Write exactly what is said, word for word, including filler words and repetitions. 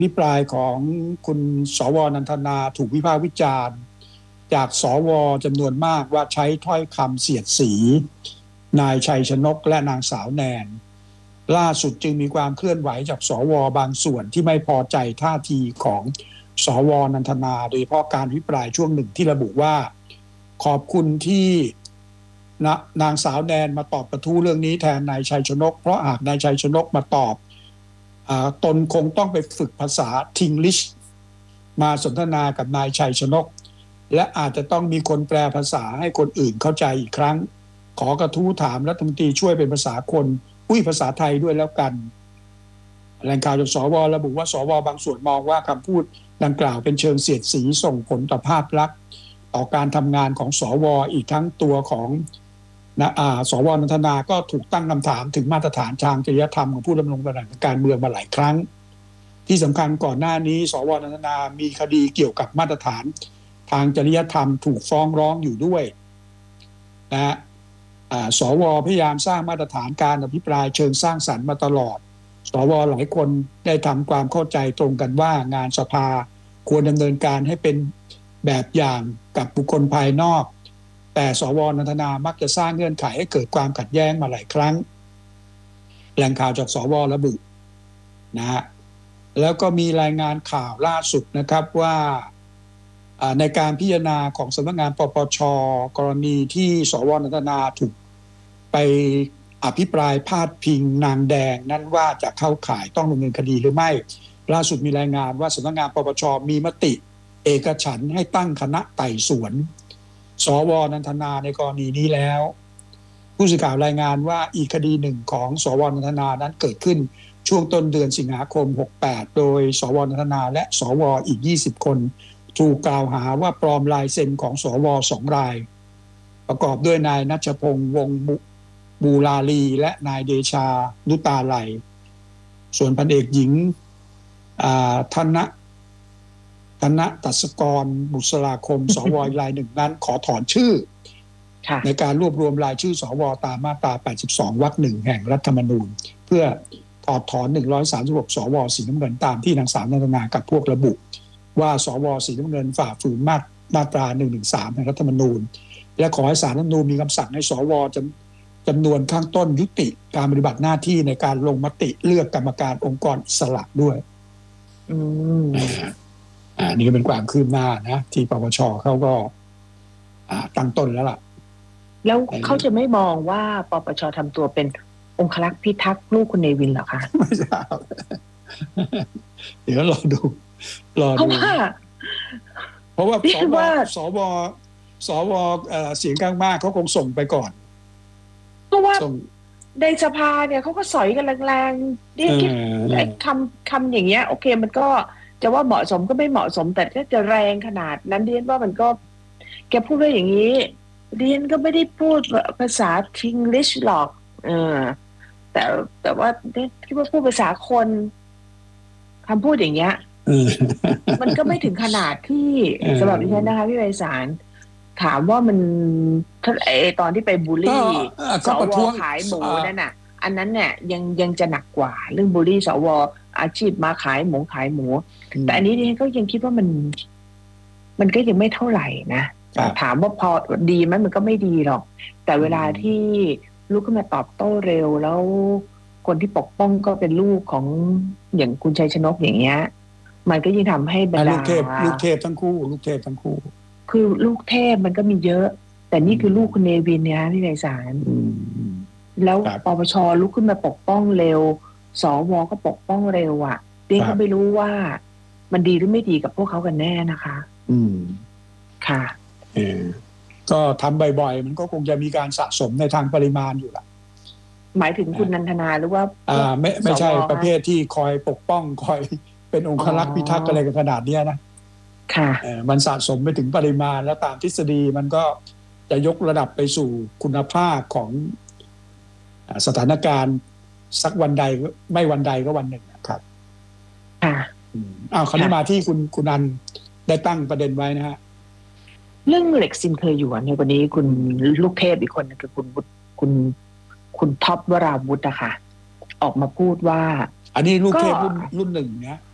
พิปรายของคุณสวนันทนาถูกวิพากษ์วิจารณ์จากสวจำนวนมากว่าใช้ถ้อยคำเสียดสีนายชัยชนกและนางสาวแนนล่าสุดจึงมีความเคลื่อนไหวจากสวบางส่วนที่ไม่พอใจท่าทีของสวนันทนาโดยเฉพาะการพิปรายช่วงหนึ่งที่ระบุว่าขอบคุณที่นางสาวแนนมาตอบกระทู้เรื่องนี้แทนนายชัยชนกเพราะหากนายชัยชนกมาตอบตนคงต้องไปฝึกภาษาทิงลิชมาสนทนากับนายชัยชนกและอาจจะต้องมีคนแปลภาษาให้คนอื่นเข้าใจอีกครั้งขอกระทู้ถามรัฐมนตรีช่วยเป็นภาษาคนอุ้ยภาษาไทยด้วยแล้วกันแหล่งข่าวจากสวระบุว่าสวบางส่วนมองว่าคำพูดดังกล่าวเป็นเชิงเสียดสีส่งผลต่อภาพลักษณ์ต่อการทำงานของสวอีกทั้งตัวของนะอ่าสวนันทนาก็ถูกตั้งคำถามถึงมาตรฐานทางจริยธรรมของผู้ดำรงตำแหน่งการเมืองมาหลายครั้งที่สำคัญก่อนหน้านี้สวนันทนามีคดีเกี่ยวกับมาตรฐานทางจริยธรรมถูกฟ้องร้องอยู่ด้วยนะสวพยายามสร้างมาตรฐานการอภิปรายเชิงสร้างสรรค์มาตลอดสวหลายคนได้ทำความเข้าใจตรงกันว่างานสภาควรดำเนินการให้เป็นแบบอย่างกับบุคคลภายนอกแต่สวนันทนามักจะสร้างเงื่อนไขให้เกิดความขัดแย้งมาหลายครั้งแหล่งข่าวจากสวระบุนะฮะแล้วก็มีรายงานข่าวล่าสุดนะครับว่าในการพิจารณาของสำนักงานปปช.กรณีที่สวนันทนาถูกไปอภิปรายพาดพิงนางแดงนั้นว่าจะเข้าข่ายต้องดำเนินคดีหรือไม่ล่าสุดมีรายงานว่าสำนักงานปปช.มีมติเอกฉันท์ให้ตั้งคณะไต่สวนสวนันทนาในกรณีนี้แล้วผู้สื่อข่าวรายงานว่าอีกคดีหนึ่งของสวนันทนานั้นเกิดขึ้นช่วงต้นเดือนสิงหาคมหกสิบแปดโดยสวนันทนาและสวอีกยี่สิบคนถูกกล่าวหาว่าปลอมลายเซ็นของสวสองรายประกอบด้วยนายณัชพงษ์วงศ์บูราลีและนายเดชานุตาไลส่วนพันเอกหญิงธนธนตัศกรบุษราคมสวรายหนึ่งนั้นขอถอนชื่อในการรวบรวมรายชื่อสวตามมาตราแปดสิบสองวรรคหนึ่งแห่งรัฐธรรมนูญเพื่อถอดถอนหนึ่งร้อยสามสิบหกสวสีน้ำเงินตามที่นางสาวนันทนากับพวกระบุว่าสวสีน้ำเงินฝ่าฝืนมาตราหนึ่งหนึ่งสามแห่งรัฐธรรมนูญและขอให้ศาลรัฐธรรมนูญมีคำสั่งให้สวจำจำนวนข้างต้นยุติการปฏิบัติหน้าที่ในการลงมติเลือกกรรมการองค์กรอิสระด้วยอืมอ่านี่ก็เป็นความคืบหน้านะที่ปปชเขาก็อ่าตั้งต้นแล้วล่ะแล้วเขาจะไม่มองว่าปปชทำตัวเป็นองครักษ์พิทักษ์ลูกคุณเนวินเหรอคะไม่ทราบเดี๋ยวรอดูรอดูเพราะว่าเพราะว่าสวสวเสียงข้างมากเขาคงส่งไปก่อนเพราะว่าในสภาเนี่ยเขาก็สอยกันแรงๆนี่คิดไอ้คำคำอย่างเงี้ยโอเคมันก็จะว่าเหมาะสมก็ไม่เหมาะสมแต่ถ้าจะแรงขนาดนั้นเรียนว่ามันก็แกพูดว่าอย่างนี้เรียนก็ไม่ได้พูดภาษาทิงลิชหรอกเออแต่แต่ว่าคิดว่าพูดภาษาคนคำพูดอย่างเงี้ยมันก็ไม่ถึงขนาดที่สำหรับดิฉันนะคะพี่ไพศาลถามว่ามันไอตอนที่ไปบูลลี่สวขายหมูนั่นน่ะอันนั้นเนี่ยยังยังจะหนักกว่าเรื่องบูลลี่สวอาชีพมาขายหมูขายหมูแต่อันนี้ดิฉันก็ยังคิดว่ามันมันก็ยังไม่เท่าไหร่นะถามว่าพอดีไหมมันก็ไม่ดีหรอกแต่เวลาที่ลูกขึ้นมาตอบโต้เร็วแล้วคนที่ปกป้องก็เป็นลูกของอย่างคุณชัยชนกอย่างเงี้ยมันก็ยิ่งทำให้บรรดาลูกเทพลูกเทพทั้งคู่ลูกเทพทั้งคู่คือลูกเทพมันก็มีเยอะแต่นี่คือลูกคุณเนวินเนี่ยพี่ไพศาลแล้วปปชลุกขึ้นมาปกป้องเร็วสวก็ปกป้องเร็วอ่ะเด็กก็ไม่รู้ว่ามันดีหรือไม่ดีกับพวกเขากันแน่นะคะอืมค่ะเออก็ทำบ่อยๆมันก็คงจะมีการสะสมในทางปริมาณอยู่ล่ะหมายถึงคุณนันทนาหรือว่าอ่าไม่ไม่ใช่ประเภทที่คอยปกป้องคอยเป็นองครักษ์พิทักษ์อะไรกันขนาดนี้นะค่ะมันสะสมไปถึงปริมาณแล้วตามทฤษฎีมันก็จะยกระดับไปสู่คุณภาพของสถานการณ์สักวันใดไม่วันใดก็วันหนึ่งนะครับค่ะอ้าวคราวนี้มาที่คุณคุณนันได้ตั้งประเด็นไว้นะฮะเรื่องเหล็กซินเคยอยู่ในวันนี้คุณลูกเทพอีกคนนึงคือคุณคุณคุณท็อปวราวุฒิอะค่ะออกมาพูดว่าอันนี้ลูกเทพรุ่นรุ่นหนึ่งนะ